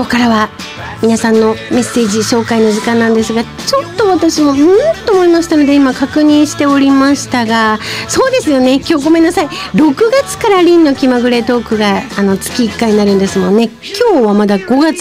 ここからは皆さんのメッセージ紹介の時間なんですが、ちょっと私もと思いましたので今確認しておりましたが、そうですよね、今日ごめんなさい、6月からリンの気まぐれトークが月1回になるんですもんね。今日はまだ5月